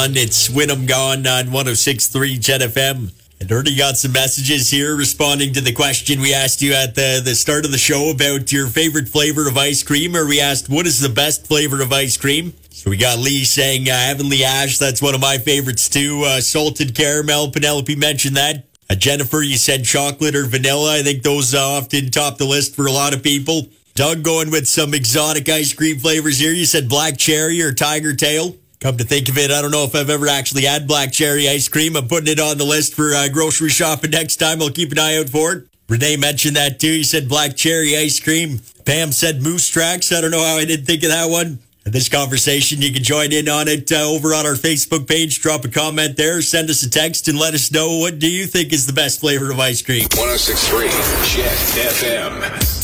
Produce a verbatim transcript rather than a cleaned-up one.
It's Wynnum Gone on one oh six point three Jet F M. And already got some messages here responding to the question we asked you at the, the start of the show about your favorite flavor of ice cream, or we asked, what is the best flavor of ice cream? So we got Lee saying uh, Heavenly Ash, that's one of my favorites too. Uh, salted caramel, Penelope mentioned that. Uh, Jennifer, you said chocolate or vanilla. I think those uh, often top the list for a lot of people. Doug going with some exotic ice cream flavors here. You said black cherry or tiger tail. Come to think of it, I don't know if I've ever actually had black cherry ice cream. I'm putting it on the list for uh, grocery shopping next time. I'll keep an eye out for it. Renee mentioned that too. He said black cherry ice cream. Pam said moose tracks. I don't know how I didn't think of that one. In this conversation, you can join in on it uh, over on our Facebook page. Drop a comment there. Send us a text and let us know, what do you think is the best flavor of ice cream? one oh six point three Jet F M.